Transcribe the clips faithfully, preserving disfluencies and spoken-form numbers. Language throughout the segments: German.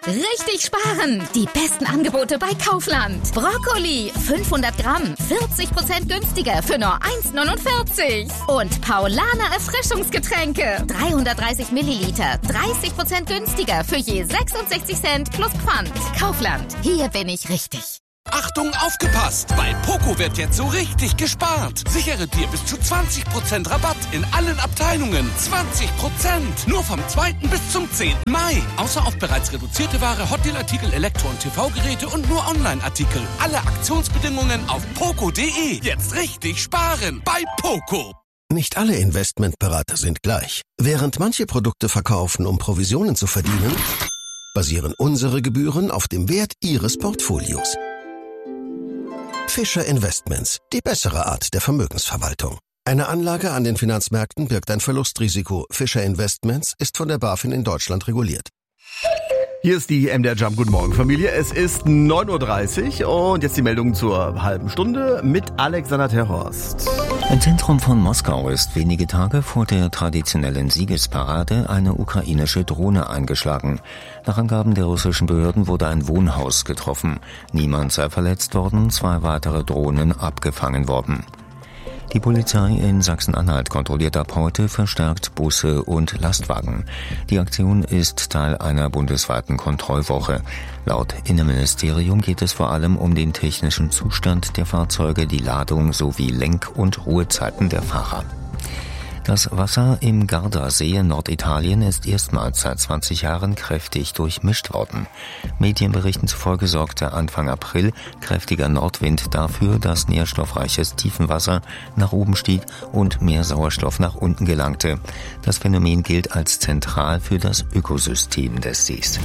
Richtig sparen! Die besten Angebote bei Kaufland. Brokkoli, fünfhundert Gramm, vierzig Prozent günstiger für nur eins neunundvierzig. Und Paulaner Erfrischungsgetränke, dreihundertdreißig Milliliter, dreißig Prozent günstiger für je sechsundsechzig Cent plus Pfand. Kaufland, hier bin ich richtig. Achtung, aufgepasst! Bei Poco wird jetzt so richtig gespart. Sichere dir bis zu zwanzig Prozent Rabatt in allen Abteilungen. zwanzig Prozent! Nur vom zweiten bis zum zehnten Mai. Außer auf bereits reduzierte Ware, Hotdeal-Artikel, Elektro- und T V-Geräte und nur Online-Artikel. Alle Aktionsbedingungen auf poco punkt de. Jetzt richtig sparen bei Poco. Nicht alle Investmentberater sind gleich. Während manche Produkte verkaufen, um Provisionen zu verdienen, basieren unsere Gebühren auf dem Wert Ihres Portfolios. Fischer Investments, die bessere Art der Vermögensverwaltung. Eine Anlage an den Finanzmärkten birgt ein Verlustrisiko. Fischer Investments ist von der BaFin in Deutschland reguliert. Hier ist die M D R Jump. Guten Morgen, Familie. Es ist neun Uhr dreißig und jetzt die Meldung zur halben Stunde mit Alexander Terhorst. Im Zentrum von Moskau ist wenige Tage vor der traditionellen Siegesparade eine ukrainische Drohne eingeschlagen. Nach Angaben der russischen Behörden wurde ein Wohnhaus getroffen. Niemand sei verletzt worden, zwei weitere Drohnen abgefangen worden. Die Polizei in Sachsen-Anhalt kontrolliert ab heute verstärkt Busse und Lastwagen. Die Aktion ist Teil einer bundesweiten Kontrollwoche. Laut Innenministerium geht es vor allem um den technischen Zustand der Fahrzeuge, die Ladung sowie Lenk- und Ruhezeiten der Fahrer. Das Wasser im Gardasee in Norditalien ist erstmals seit zwanzig Jahren kräftig durchmischt worden. Medienberichten zufolge sorgte Anfang April kräftiger Nordwind dafür, dass nährstoffreiches Tiefenwasser nach oben stieg und mehr Sauerstoff nach unten gelangte. Das Phänomen gilt als zentral für das Ökosystem des Sees.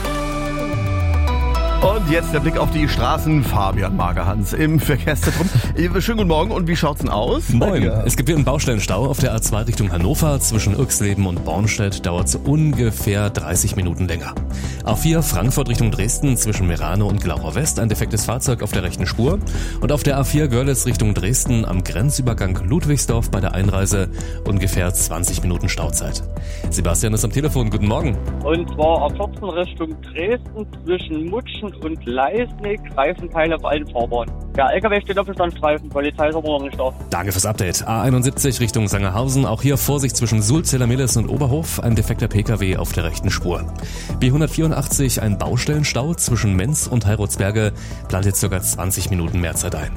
Und jetzt der Blick auf die Straßen. Fabian Magerhans im Verkehrszentrum. Schönen guten Morgen. Und wie schaut's denn aus? Moin. Es gibt wieder einen Baustellenstau auf der A zwei Richtung Hannover. Zwischen Irxleben und Bornstedt dauert es ungefähr dreißig Minuten länger. A vier Frankfurt Richtung Dresden zwischen Merano und Glaucher West ein defektes Fahrzeug auf der rechten Spur. Und auf der A vier Görlitz Richtung Dresden am Grenzübergang Ludwigsdorf bei der Einreise ungefähr zwanzig Minuten Stauzeit. Sebastian ist am Telefon. Guten Morgen. Und zwar A vierzehn Richtung Dresden zwischen Mutschen und Leisnig, Reifenteile auf allen Fahrbahnen. Der L K W steht auf dem Standstreifen, Polizei ist aber noch nicht da. Danke fürs Update. A einundsiebzig Richtung Sangerhausen, auch hier Vorsicht zwischen Sulzella-Milles und Oberhof, ein defekter P K W auf der rechten Spur. B hundertvierundachtzig, ein Baustellenstau zwischen Menz und Heiratsberge, plant jetzt ca. zwanzig Minuten mehr Zeit ein.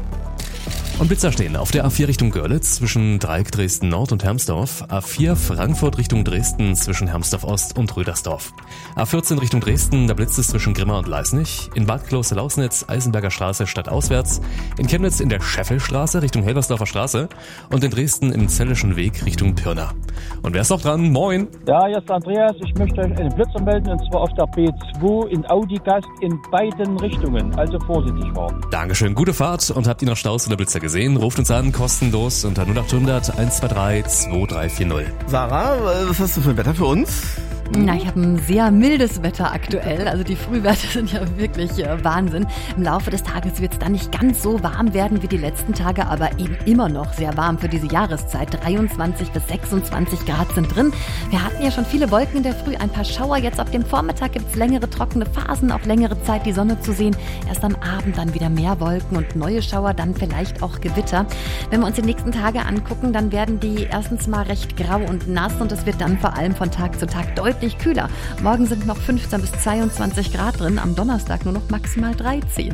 Und Blitzer stehen auf der A vier Richtung Görlitz zwischen Dreieck Dresden Nord und Hermsdorf, A vier Frankfurt Richtung Dresden zwischen Hermsdorf Ost und Rödersdorf, A vierzehn Richtung Dresden, da blitzt es zwischen Grimma und Leisnig, in Bad Kloster-Lausnitz, Eisenberger Straße stadtauswärts, in Chemnitz in der Scheffelstraße Richtung Helbersdorfer Straße und in Dresden im Zellischen Weg Richtung Pirna. Und wer ist noch dran? Moin! Ja, hier ist Andreas, ich möchte euch einen Blitzer melden und zwar auf der B zwei in Audigast in beiden Richtungen, also vorsichtig fahren. Dankeschön, gute Fahrt und habt ihr noch Staus oder Blitzer gesehen? Ruft uns an, kostenlos unter null achthundert eins zwei drei zwei drei vier null. Sarah, was hast du für ein Wetter für uns? Na, ich habe ein sehr mildes Wetter aktuell. Also die Frühwerte sind ja wirklich äh, Wahnsinn. Im Laufe des Tages wird es dann nicht ganz so warm werden wie die letzten Tage, aber eben immer noch sehr warm für diese Jahreszeit. dreiundzwanzig bis sechsundzwanzig Grad sind drin. Wir hatten ja schon viele Wolken in der Früh, ein paar Schauer. Jetzt ab dem Vormittag gibt es längere trockene Phasen, auch längere Zeit die Sonne zu sehen. Erst am Abend dann wieder mehr Wolken und neue Schauer, dann vielleicht auch Gewitter. Wenn wir uns die nächsten Tage angucken, dann werden die erstens mal recht grau und nass und es wird dann vor allem von Tag zu Tag deutlich kühler. Morgen sind noch fünfzehn bis zweiundzwanzig Grad drin, am Donnerstag nur noch maximal dreizehn.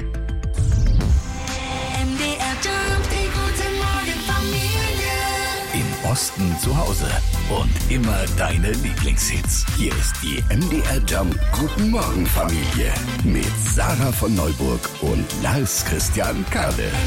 Im Osten zu Hause und immer deine Lieblingshits. Hier ist die M D R Jump Guten Morgen Familie mit Sarah von Neuburg und Lars Christian Kade.